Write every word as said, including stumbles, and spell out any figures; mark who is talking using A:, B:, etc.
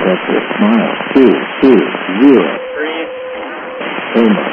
A: That's it. Smile. Two, two, zero.
B: Three.
A: Amen.